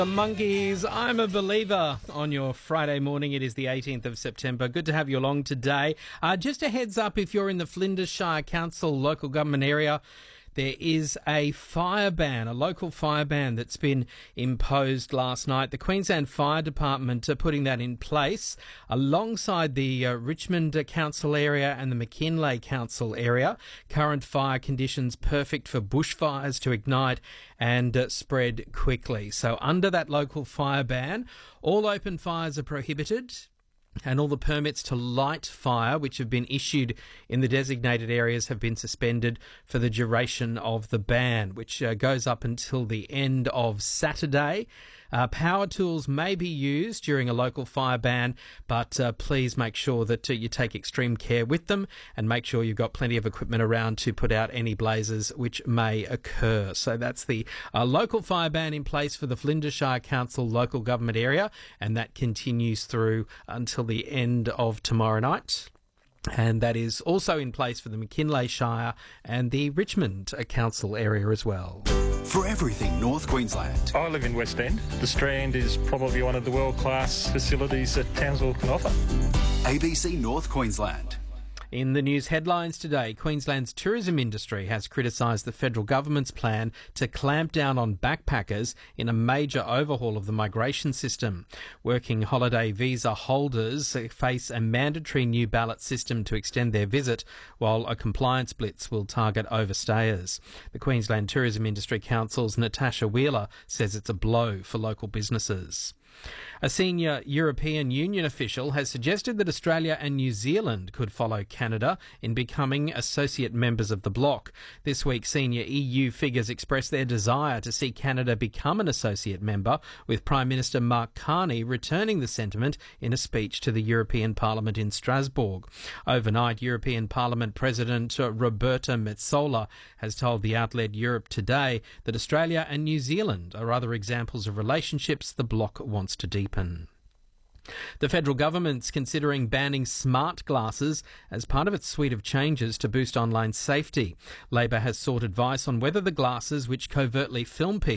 The Monkeys, I'm a Believer, on your Friday morning. It is the 18th of September. Good to have you along today. Just a heads up, if you're in the Flinders Shire Council local government area, there is a fire ban, a local fire ban that's been imposed last night. The Queensland Fire Department are putting that in place alongside the Richmond Council area and the McKinlay Council area. Current fire conditions perfect for bushfires to ignite and spread quickly. So under that local fire ban, all open fires are prohibited, and all the permits to light fire which have been issued in the designated areas have been suspended for the duration of the ban, which goes up until the end of Saturday. Power tools may be used during a local fire ban, but please make sure that you take extreme care with them and make sure you've got plenty of equipment around to put out any blazes which may occur. So that's the local fire ban in place for the Flinders Shire Council local government area, and that continues through until the end of tomorrow night. And that is also in place for the McKinlay Shire and the Richmond Council area as well. For everything North Queensland. I live in West End. The Strand is probably one of the world-class facilities that Townsville can offer. ABC North Queensland. In the news headlines today, Queensland's tourism industry has criticised the federal government's plan to clamp down on backpackers in a major overhaul of the migration system. Working holiday visa holders face a mandatory new ballot system to extend their visit, while a compliance blitz will target overstayers. The Queensland Tourism Industry Council's Natasha Wheeler says it's a blow for local businesses. A senior European Union official has suggested that Australia and New Zealand could follow Canada in becoming associate members of the bloc. This week, senior EU figures expressed their desire to see Canada become an associate member, with Prime Minister Mark Carney returning the sentiment in a speech to the European Parliament in Strasbourg. Overnight, European Parliament President Roberta Metsola has told the outlet Europe Today that Australia and New Zealand are other examples of relationships the bloc wants to deepen. The federal government's considering banning smart glasses as part of its suite of changes to boost online safety. Labor has sought advice on whether the glasses which covertly film people